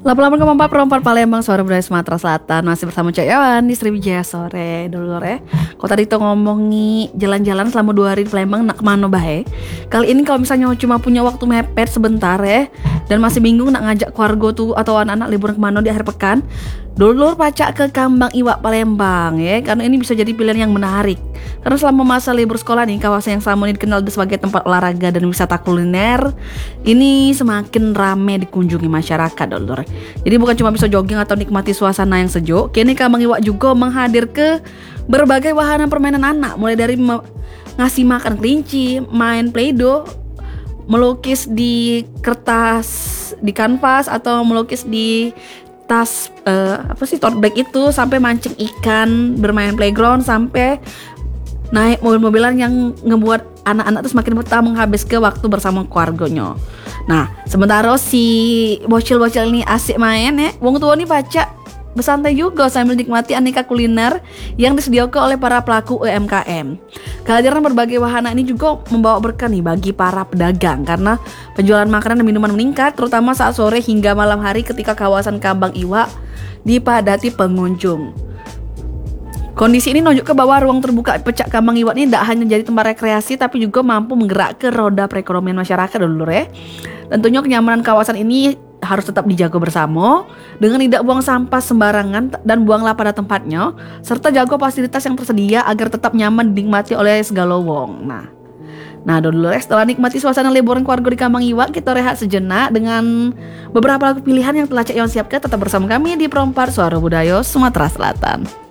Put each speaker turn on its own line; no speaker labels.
8 ke 4 perempat Palembang, suara budaya Sumatera Selatan. Masih bersama Cak Yawan di Sriwijaya Sore. Dulu kok tadi tuh ngomongi jalan-jalan selama 2 hari di Palembang nak kemana bahe. Kali ini kalau misalnya cuma punya waktu mepet sebentar dan masih bingung nak ngajak keluarga tuh atau anak-anak liburan kemana di akhir pekan, dulur pacak ke Kambang Iwak Palembang karena ini bisa jadi pilihan yang menarik. Karena selama masa libur sekolah nih, kawasan yang selama ini dikenal sebagai tempat olahraga dan wisata kuliner ini semakin ramai dikunjungi masyarakat, dulur. Jadi bukan cuma bisa jogging atau nikmati suasana yang sejuk, kini Kambang Iwak juga menghadir ke berbagai wahana permainan anak, mulai dari ngasih makan kelinci, main play-doh, melukis di kertas, di kanvas, atau melukis di tas tote bag itu, sampai mancing ikan, bermain playground, sampai naik mobil-mobilan yang ngebuat anak-anak tuh semakin betah menghabiskan waktu bersama keluarganya. Nah, sementara si bocil-bocil ini asik main wong tua nih pacak bersantai juga sambil nikmati aneka kuliner yang disediakan oleh para pelaku UMKM. Kehadiran berbagai wahana ini juga membawa berkah nih bagi para pedagang, karena penjualan makanan dan minuman meningkat, terutama saat sore hingga malam hari ketika kawasan Kambang Iwak dipadati pengunjung. Kondisi ini menunjukkan bahwa ruang terbuka pecak Kambang Iwak ini tidak hanya jadi tempat rekreasi, tapi juga mampu menggerakkan roda perekonomian masyarakat, dulur. Tentunya kenyamanan kawasan ini harus tetap dijaga bersama dengan tidak buang sampah sembarangan dan buanglah pada tempatnya, serta jaga fasilitas yang tersedia agar tetap nyaman dinikmati oleh segala wong. Nah, dulur, setelah nikmati suasana liburan keluarga di Kambang Iwak, kita rehat sejenak dengan beberapa lagu pilihan yang telah Cak Yon siapkan. Tetap bersama kami di Perempat Suara Budaya Sumatera Selatan.